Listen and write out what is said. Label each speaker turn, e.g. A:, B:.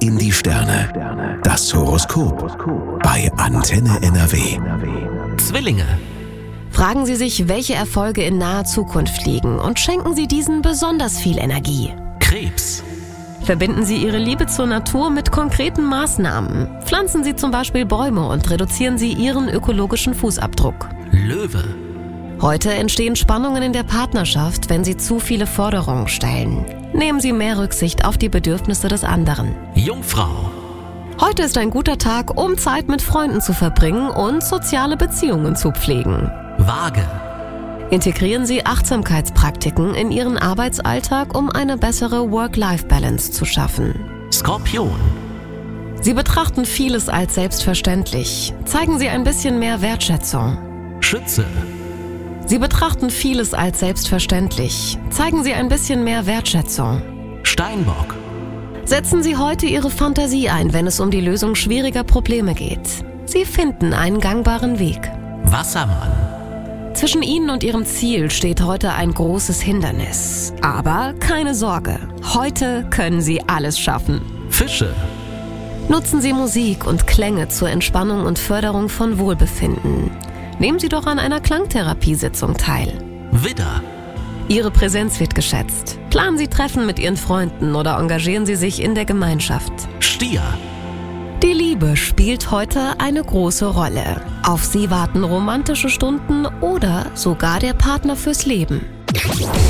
A: in die Sterne. Das Horoskop bei Antenne NRW.
B: Zwillinge.
C: Fragen Sie sich, welche Erfolge in naher Zukunft liegen und schenken Sie diesen besonders viel Energie.
B: Krebs.
C: Verbinden Sie Ihre Liebe zur Natur mit konkreten Maßnahmen. Pflanzen Sie zum Beispiel Bäume und reduzieren Sie Ihren ökologischen Fußabdruck.
B: Löwe.
C: Heute entstehen Spannungen in der Partnerschaft, wenn Sie zu viele Forderungen stellen. Nehmen Sie mehr Rücksicht auf die Bedürfnisse des anderen.
B: Jungfrau.
C: Heute ist ein guter Tag, um Zeit mit Freunden zu verbringen und soziale Beziehungen zu pflegen.
B: Waage.
C: Integrieren Sie Achtsamkeitspraktiken in Ihren Arbeitsalltag, um eine bessere Work-Life-Balance zu schaffen.
B: Skorpion.
C: Sie betrachten vieles als selbstverständlich. Zeigen Sie ein bisschen mehr Wertschätzung.
B: Schütze.
C: Sie betrachten vieles als selbstverständlich. Zeigen Sie ein bisschen mehr Wertschätzung.
B: Steinbock.
C: Setzen Sie heute Ihre Fantasie ein, wenn es um die Lösung schwieriger Probleme geht. Sie finden einen gangbaren Weg.
B: Wassermann.
C: Zwischen Ihnen und Ihrem Ziel steht heute ein großes Hindernis. Aber keine Sorge, heute können Sie alles schaffen.
B: Fische.
C: Nutzen Sie Musik und Klänge zur Entspannung und Förderung von Wohlbefinden. Nehmen Sie doch an einer Klangtherapiesitzung teil.
B: Widder.
C: Ihre Präsenz wird geschätzt. Planen Sie Treffen mit Ihren Freunden oder engagieren Sie sich in der Gemeinschaft.
B: Stier.
C: Die Liebe spielt heute eine große Rolle. Auf Sie warten romantische Stunden oder sogar der Partner fürs Leben.